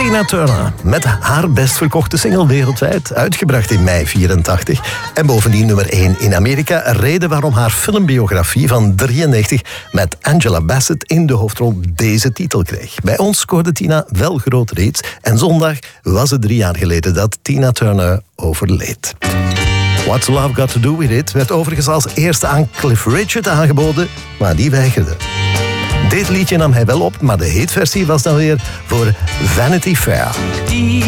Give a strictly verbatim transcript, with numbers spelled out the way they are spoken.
Tina Turner met haar best verkochte single wereldwijd, uitgebracht in mei vierentachtig. En bovendien nummer één in Amerika. Een reden waarom haar filmbiografie van drieënnegentig met Angela Bassett in de hoofdrol deze titel kreeg. Bij ons scoorde Tina wel groot reeds. En zondag was het drie jaar geleden dat Tina Turner overleed. What's Love Got To Do With It werd overigens als eerste aan Cliff Richard aangeboden, maar die weigerde. Dit liedje nam hij wel op, maar de hitversie was dan weer voor Vanity Fair.